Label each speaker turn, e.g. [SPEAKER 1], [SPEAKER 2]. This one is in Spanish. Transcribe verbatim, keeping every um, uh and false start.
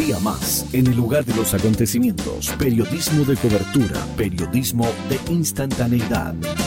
[SPEAKER 1] día más, en el lugar de los acontecimientos, periodismo de cobertura, periodismo de instantaneidad.